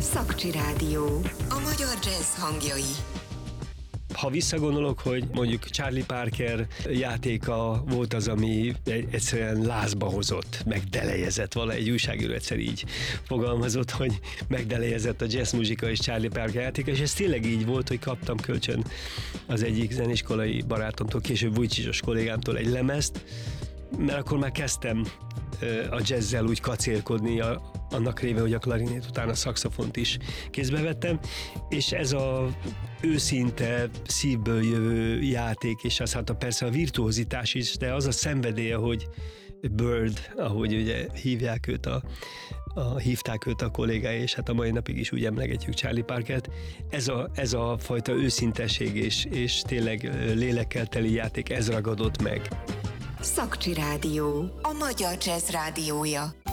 Szakcsi Rádió. A magyar jazz hangjai. Ha visszagondolok, hogy mondjuk Charlie Parker játéka volt az, ami egyszerűen lázba hozott, megdelejezett, egy újságíró egyszer így fogalmazott, hogy megdelejezett a jazzmuzsika és Charlie Parker játéka, és ez tényleg így volt, hogy kaptam kölcsön az egyik zeniskolai barátomtól, később Vujcsisos kollégámtól egy lemezt, mert akkor már kezdtem a jazzzel úgy kacérkodni, annak révén, hogy a klarinét után a szaxofont is kézbe vettem, és ez a őszinte, szívből jövő játék, és az hát persze a virtuózitás is, de az a szenvedélye, hogy Bird, ahogy ugye hívják őt hívták őt a kollégái, és hát a mai napig is úgy emlegetjük Charlie Parkert. Ez a fajta őszintesség és tényleg lélekkel teli játék, ez ragadott meg. Szakcsi Rádió. A magyar jazz rádiója.